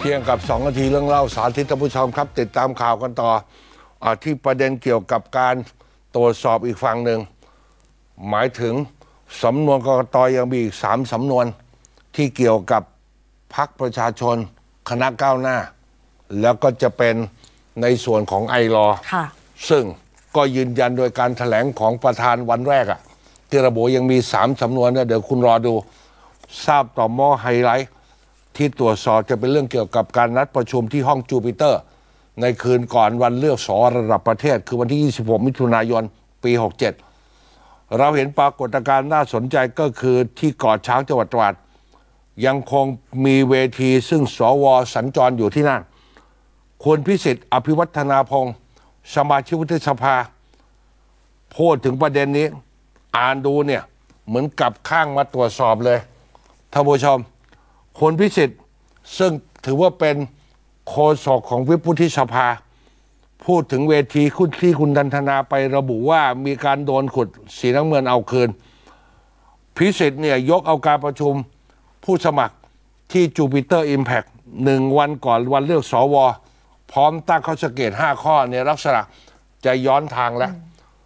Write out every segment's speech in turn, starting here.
เที่ยงกับ2 นาทีเรื่องเล่าสาธิตท่านผู้ชมครับติดตามข่าวกันต่อที่ประเด็นเกี่ยวกับการตรวจสอบอีกฝั่งหนึ่งหมายถึงสำนวนกกต.ยังมีอีก3 สำนวนที่เกี่ยวกับพรรคประชาชนคณะก้าวหน้าแล้วก็จะเป็นในส่วนของไอลอซึ่งก็ยืนยันโดยการแถลงของประธานวันแรกที่ระบุยังมี3 สำนวนเนี่ยเดี๋ยวคุณรอดูทราบต่อมอไฮไลท์ที่ตรวจสอบจะเป็นเรื่องเกี่ยวกับการนัดประชุมที่ห้องจูปิเตอร์ในคืนก่อนวันเลือกส.ระดับประเทศคือวันที่ 26 มิถุนายน ปี 67 เราเห็นปรากฏการณ์น่าสนใจก็คือที่เกาะช้างจังหวัดตราดยังคงมีเวทีซึ่งสว.สัญจรอยู่ที่นั่นคุณพิสิทธิ์อภิวัฒนาพงศ์สมาชิกวุฒิสภาพูดถึงประเด็นนี้อ่านดูเนี่ยเหมือนกับข้างมาตรวจสอบเลยท่านผู้ชมคุณพิสิทธิ์ซึ่งถือว่าเป็นโฆษกของวิปวุฒิสภาพูดถึงเวทีที่คุณดันธนาไประบุว่ามีการโดนขุดสีน้ำเงินเอาคืนพิสิทธิ์เนี่ยยกเอาการประชุมผู้สมัครที่จูปิเตอร์อิมแพค1 วันก่อนวันเลือกสว.พร้อมตั้งข้อสังเกต5 ข้อในลักษณะจะย้อนทางแล้ว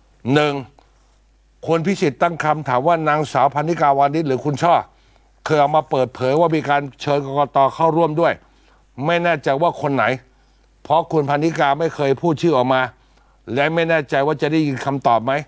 1คุณพิสิทธิ์ตั้งคำถามว่านางสาวพรรณิกาวานิชหรือคุณช่อเคยเอามาเปิดเผยว่ามีการเชิญกกต.เข้าร่วมด้วยไม่แน่ใจว่าคนไหนเพราะคุณพรรณิกาไม่เคยพูดชื่อออกมาและไม่แน่ใจว่าจะได้ยินคำตอบไหม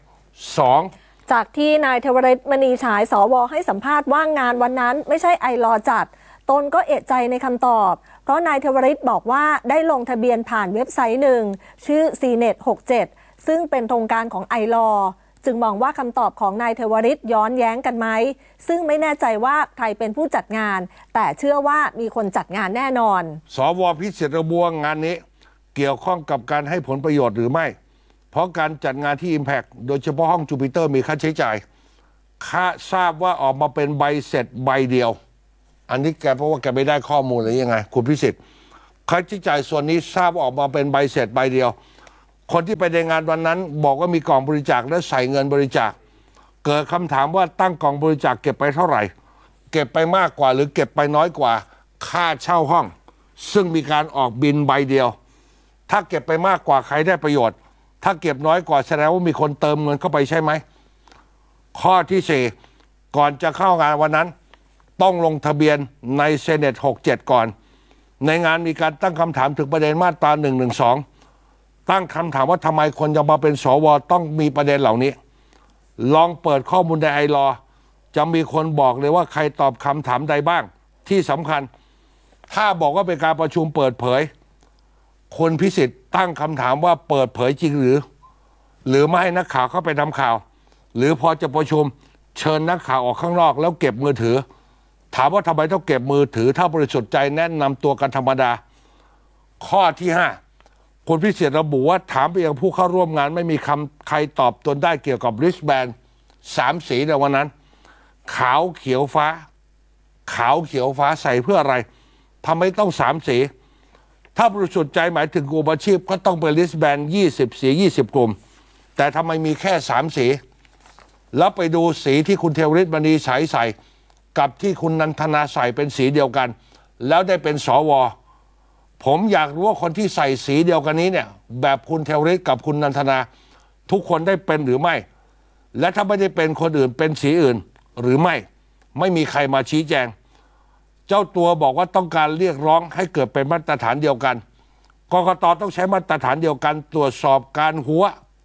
2 จากที่นายเทวฤทธิ์มณีฉายสว.ให้สัมภาษณ์ว่างานวันนั้นไม่ใช่ไอลอจัดตนก็เอะใจในคำตอบเพราะนายเทวฤทธิ์บอกว่าได้ลงทะเบียนผ่านเว็บไซต์หนึ่งชื่อ CNET 67ซึ่งเป็นโครงการของไอลอจึงมองว่าคำตอบของนายเทวฤทธิ์ย้อนแย้งกันไหมซึ่งไม่แน่ใจว่าใครเป็นผู้จัดงานแต่เชื่อว่ามีคนจัดงานแน่นอนสว.พิสิทธิ์ระบุว่างานนี้เกี่ยวข้องกับการให้ผลประโยชน์หรือไม่เพราะการจัดงานที่ Impact โดยเฉพาะห้องจูปิเตอร์มีค่าใช้จ่ายทราบว่าออกมาเป็นใบเสร็จใบเดียวอันนี้แกเพราะว่าแกไม่ได้ข้อมูลหรือยังไงคุณพิสิทธิ์ค่าใช้จ่ายส่วนนี้ทราบออกมาเป็นใบเสร็จใบเดียวคนที่ไปในงานวันนั้นบอกว่ามีกล่องบริจาคและใส่เงินบริจาคเกิดคำถามว่าตั้งกล่องบริจาคเก็บไปเท่าไหร่เก็บไปมากกว่าหรือเก็บไปน้อยกว่าค่าเช่าห้องซึ่งมีการออกบินใบเดียวถ้าเก็บไปมากกว่าใครได้ประโยชน์ถ้าเก็บน้อยกว่าแสดงว่ามีคนเติมเงินเข้าไปใช่ไหมข้อที่4ก่อนจะเข้างานวันนั้นต้องลงทะเบียนในเซเนต67ก่อนในงานมีการตั้งคำถามถึงประเด็นมาตรา112ตั้งคำถามว่าทำไมคนจะมาเป็นสว.ต้องมีประเด็นเหล่านี้ลองเปิดข้อมูลในไอลอจะมีคนบอกเลยว่าใครตอบคำถามใดบ้างที่สำคัญถ้าบอกว่าเป็นการประชุมเปิดเผยคุณพิสิทธิ์ตั้งคำถามว่าเปิดเผยจริงหรือไม่ให้นักข่าวเข้าไปทำข่าวหรือพอจะประชุมเชิญนักข่าวออกข้างนอกแล้วเก็บมือถือถามว่าทำไมต้องเก็บมือถือถ้าบริสุทธิ์ใจแนะนำตัวกันธรรมดาข้อที่5คุณพิเศษระบุว่าถามไปยังผู้เข้าร่วมงานไม่มีใครตอบตนได้เกี่ยวกับริชแบน3 สีในวันนั้นขาวเขียวฟ้าใส่เพื่ออะไรทำไมต้อง3 สีถ้าบริสุทธิ์ใจหมายถึงกลุ่มอาชีพก็ต้องเป็นริชแบน20 สี20 กลุ่มแต่ทำไมมีแค่3 สีแล้วไปดูสีที่คุณเทวฤทธิ์มณีฉายใส่กับที่คุณนันทนาใส่เป็นสีเดียวกันแล้วได้เป็นสว.ผมอยากรู้ว่าคนที่ใส่สีเดียวกันนี้เนี่ยแบบคุณเทวฤทธิ์กับคุณนันทนาทุกคนได้เป็นหรือไม่และถ้าไม่ได้เป็นคนอื่นเป็นสีอื่นหรือไม่มีใครมาชี้แจงเจ้าตัวบอกว่าต้องการเรียกร้องให้เกิดเป็นมาตรฐานเดียวกันกกต.ต้องใช้มาตรฐานเดียวกันตรวจสอบการหัว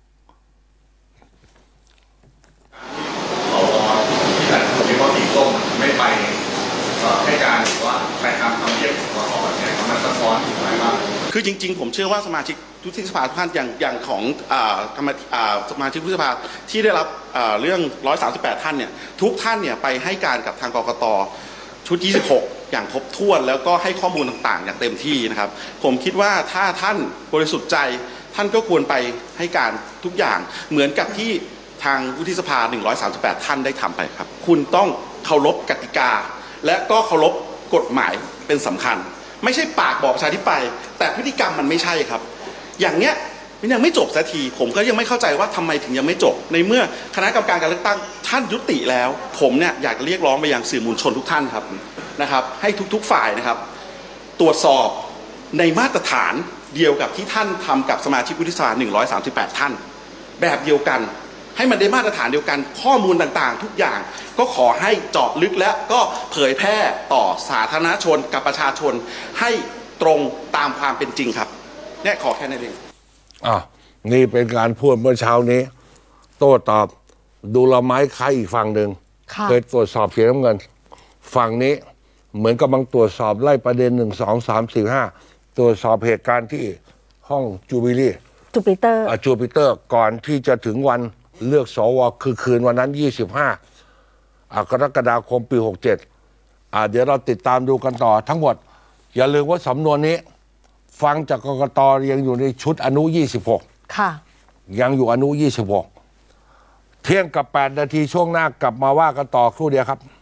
ไม่ไปให้การหรือว่าไปทำเรียกของเราแบบนี้มันสะท้อนอะไรบ้างคือจริงๆผมเชื่อว่าสมาชิกวุฒิสภาทุกท่านอย่างของสมาชิกวุฒิสภาที่ได้รับเรื่อง138 ท่านเนี่ยทุกท่านเนี่ยไปให้การกับทางกกต.ชุด26อย่างครบถ้วนแล้วก็ให้ข้อมูลต่างๆอย่างเต็มที่นะครับผมคิดว่าถ้าท่านบริสุทธิ์ใจท่านก็ควรไปให้การทุกอย่างเหมือนกับที่ทางวุฒิสภา138 ท่านได้ทำไปครับคุณต้องเคารพกติกาและก็เคารพกฎหมายเป็นสำคัญไม่ใช่ปากบอกประชาธิปไตยแต่พฤติกรรมมันไม่ใช่ครับอย่างเนี้ยมันยังไม่จบสักทีผมก็ยังไม่เข้าใจว่าทำไมถึงยังไม่จบในเมื่อคณะกรรมการการเลือกตั้งท่านยุติแล้วผมเนี่ยอยากจะเรียกร้องไปยังสื่อมวลชนทุกท่านครับนะครับให้ทุกๆฝ่ายนะครับตรวจสอบในมาตรฐานเดียวกับที่ท่านทำกับสมาชิกวุฒิสภา138 ท่าน แบบเดียวกัน ให้มันได้มาตรฐานเดียวกันข้อมูลต่างๆ ทุกอย่างก็ขอให้เจาะลึกและก็เผยแพร่ต่อสาธารณชนกับประชาชนให้ตรงตามความเป็นจริงครับเนี่ยขอแค่นั้นเองนี่เป็นการพูดเมื่อเช้านี้ โต้ตอบดูละไม้คล้ายอีกฝั่งหนึ่งค่ะเคยตรวจสอบเสียน้ำเงิน ฝั่งนี้เหมือนกำลังตรวจสอบไล่ประเด็น1 2 3 4 5ตรวจสอบเหตุการณ์ที่ห้องจูบิลี่จูปิเตอร์จูปิเตอร์ก่อนที่จะถึงวันเลือกสวคือคืนวันนั้น 25 กรกฎาคมปี 67 เดี๋ยวเราติดตามดูกันต่อทั้งหมด อย่าลืมว่าสำนวนนี้ ฟังจากกกตยังอยู่ในชุดอนุ 26 ค่ะยังอยู่อนุ 26 เที่ยงกับ 8 นาทีช่วงหน้ากลับมาว่ากันต่อครู่เดียวครับ